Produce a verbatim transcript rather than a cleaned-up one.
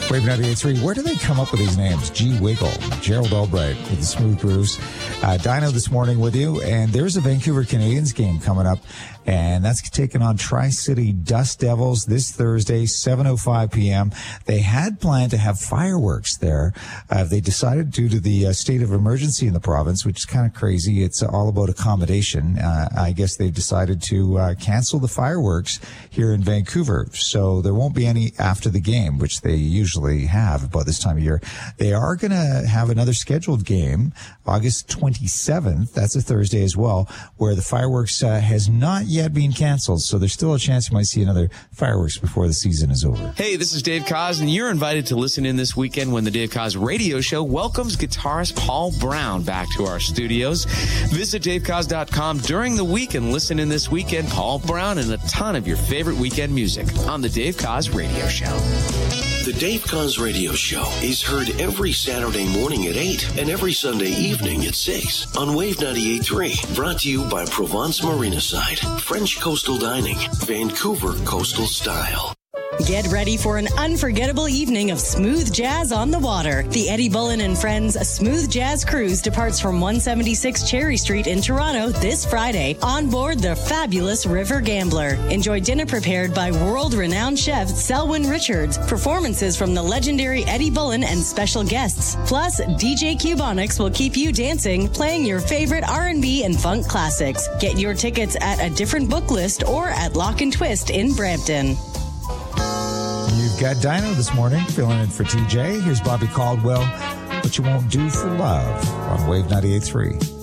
Wave ninety-eight point three. Where do they come up with these names? G Wiggle, Gerald Albright with the Smooth Grooves. Uh, Dino this morning with you, and there's a Vancouver Canadians game coming up, and that's taking on Tri-City Dust Devils this Thursday, seven oh five p.m. They had planned to have fireworks there. Uh, they decided due to the uh, state of emergency in the province, which is kind of crazy. It's all about accommodation. Uh, I guess they've decided to uh, cancel the fireworks here in Vancouver, so there won't be any after the game, which they usually have about this time of year. They are going to have another scheduled game, August twenty-seventh. That's a Thursday as well, where the fireworks uh, has not yet been canceled. So there's still a chance you might see another fireworks before the season is over. Hey, this is Dave Koz, and you're invited to listen in this weekend when the Dave Koz Radio Show welcomes guitarist Paul Brown back to our studios. Visit dave koz dot com during the week and listen in this weekend. Paul Brown and a ton of your favorite weekend music on the Dave Koz Radio Show. The Dave Koz Radio Show is heard every Saturday morning at eight and every Sunday evening at six on Wave ninety-eight point three. Brought to you by Provence Marina Side, French Coastal Dining, Vancouver Coastal Style. Get ready for an unforgettable evening of smooth jazz on the water. The Eddie Bullen and Friends Smooth Jazz Cruise departs from one seventy-six Cherry Street in Toronto this Friday on board the fabulous River Gambler. Enjoy dinner prepared by world-renowned chef Selwyn Richards, performances from the legendary Eddie Bullen and special guests. Plus, D J Cubonics will keep you dancing, playing your favorite R and B and funk classics. Get your tickets at a different book list or at Lock and Twist in Brampton. You've got Dino this morning, filling in for T J. Here's Bobby Caldwell, What You Won't Do for Love on Wave ninety-eight point three.